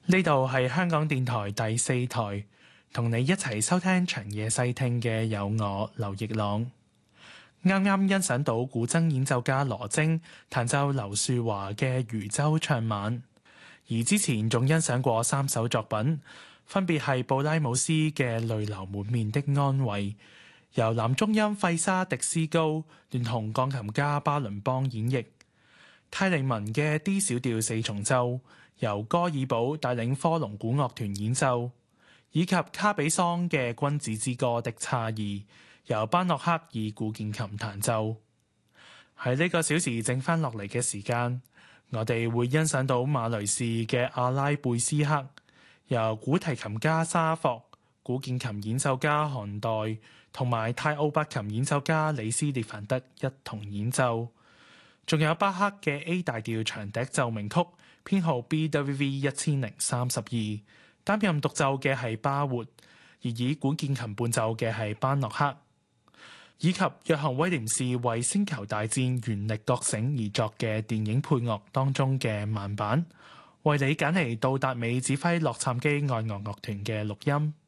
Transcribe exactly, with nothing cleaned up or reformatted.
呢度係香港電台第四台，同你一齊收聽長夜細聽嘅有我劉奕朗。啱啱欣賞到古箏演奏家羅晶彈奏劉樹華嘅漁舟唱晚，而之前仲欣賞過三首作品，分別係布拉姆斯嘅淚流滿面的安慰，由男中音費沙迪斯高聯同鋼琴家巴倫邦演繹；泰利文嘅 D 小調四重奏，由戈爾堡帶領科隆古樂團演奏，以及卡比桑嘅君子之歌的差異，由班諾克以古鍵琴彈奏。喺呢個小時剩翻落嚟嘅時間，我哋會欣賞到馬雷士嘅阿拉貝斯克，由古提琴家沙霍、古鍵琴演奏家韓代同埋泰奧伯琴演奏家李斯列凡德一同演奏。仲有巴克嘅 A 大調長笛奏鳴曲編號 B W V 一千零三十二，擔任獨奏嘅係巴活，而以古鍵琴伴奏嘅係班諾克，以及約翰威廉士為星球大戰原力覺醒而作嘅電影配樂當中嘅慢板，為你揀嚟杜達美指揮洛杉磯愛樂樂團嘅錄音。